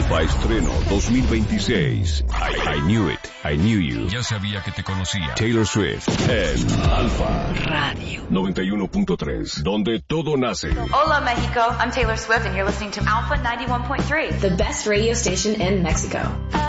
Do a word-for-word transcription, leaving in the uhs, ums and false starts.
Alfa Estreno dos mil veintiséis. I, I Knew It, I Knew You. Ya sabía que te conocía. Taylor Swift en Alfa Radio noventa y uno punto tres, donde todo nace. Hola, Mexico. I'm Taylor Swift, and you're listening to Alpha ninety-one point three, the best radio station in Mexico.